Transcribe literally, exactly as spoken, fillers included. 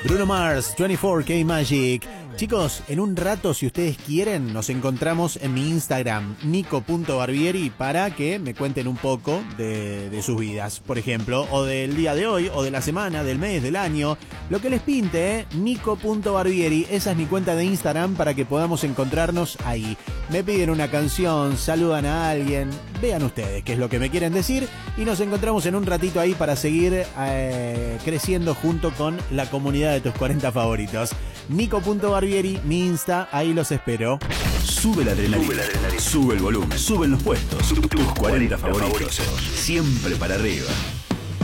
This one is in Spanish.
Bruno Mars, veinticuatro K Magic. Chicos, en un rato, si ustedes quieren, nos encontramos en mi Instagram, nico punto barbieri, para que me cuenten un poco de, de sus vidas, por ejemplo, o del día de hoy, o de la semana, del mes, del año, lo que les pinte, ¿eh? nico punto barbieri, esa es mi cuenta de Instagram para que podamos encontrarnos ahí. Me piden una canción, saludan a alguien, vean ustedes qué es lo que me quieren decir y nos encontramos en un ratito ahí para seguir eh, creciendo junto con la comunidad de tus cuarenta favoritos. nico punto barbieri, mi Insta, ahí los espero. Sube la adrenalina, sube, la adrenalina. Sube el volumen, suben los puestos, tus cuarenta favoritos, siempre para arriba.